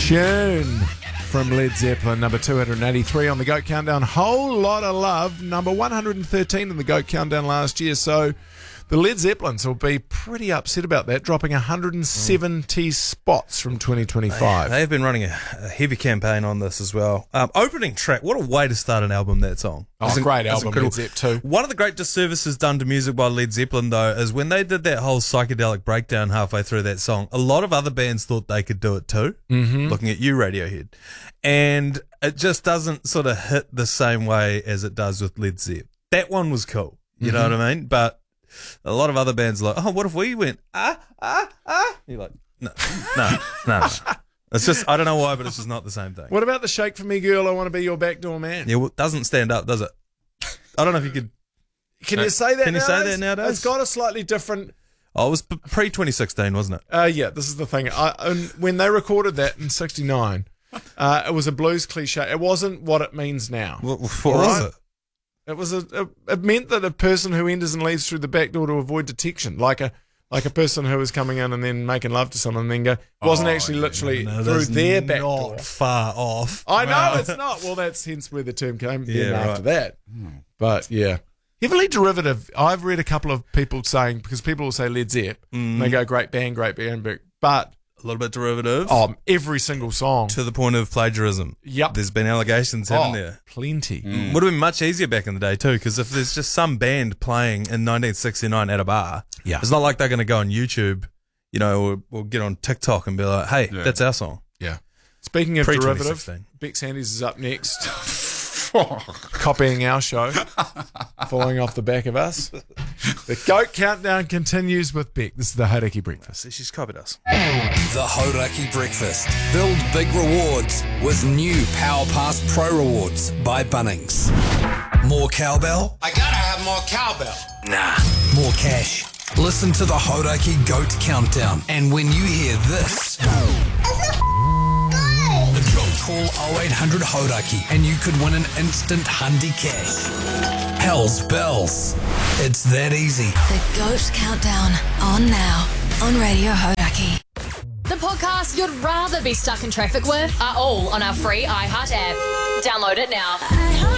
tune from Led Zeppelin, number 283 on the GOAT Countdown. Whole Lot of Love, number 113 in the GOAT Countdown last year. So the Led Zeppelins will be pretty upset about that, dropping 170 spots from 2025. They've been running a heavy campaign on this as well. Opening track, what a way to start an album, that song. Oh, great album, Led Zepp too. One of the great disservices done to music by Led Zeppelin, though, is when they did that whole psychedelic breakdown halfway through that song, a lot of other bands thought they could do it too, looking at you, Radiohead. And it just doesn't sort of hit the same way as it does with Led Zepp. That one was cool, you know what I mean? But a lot of other bands are like, oh, what if we went, You're like, no. It's just, I don't know why, but it's just not the same thing. What about the Shake For Me Girl, I Want to Be Your Backdoor Man? Yeah, well, it doesn't stand up, does it? I don't know if you could. Can you say that Can you say that nowadays? It's got a slightly different... Oh, it was pre-2016, wasn't it? Yeah, this is the thing. When they recorded that in 69, it was a blues cliche. It wasn't what it means now. What was it? It was it meant that a person who enters and leaves through the back door to avoid detection, like a person who was coming in and then making love to someone and then go, wasn't actually literally through their back door. Not far off. I know it's not. Well, that's hence where the term came after that. But yeah. Heavily derivative. I've read a couple of people saying, because people will say Led Zepp, and they go, great band, but A little bit derivative. Every single song. To the point of plagiarism. Yep. There's been allegations, haven't there? Plenty. Would have been much easier back in the day too, because if there's just some band playing in 1969 at a bar, it's not like they're going to go on YouTube, or get on TikTok and be like, hey, that's our song. Yeah. Speaking of derivative, Pre-2016. Beck Sandys is up next. Copying our show, following off the back of us. The GOAT Countdown continues with Beck. This is the Hauraki Breakfast. See, she's copied us. The Hauraki Breakfast. Build big rewards with new Power Pass Pro Rewards by Bunnings. More cowbell? I gotta have more cowbell. Nah. More cash. Listen to the Hauraki GOAT Countdown. And when you hear this... Call 0800 Hauraki and you could win an instant Hundi cash. Hell's bells. It's that easy. The GOAT Countdown, on now, on Radio Hauraki. The podcasts you'd rather be stuck in traffic with are all on our free iHeart app. Download it now.